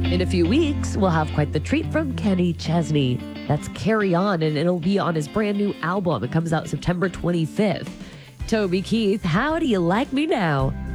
In a few weeks, we'll have quite the treat from Kenny Chesney. That's Carry On, and it'll be on his brand new album. It comes out September 25th. Toby Keith, How Do You Like Me Now?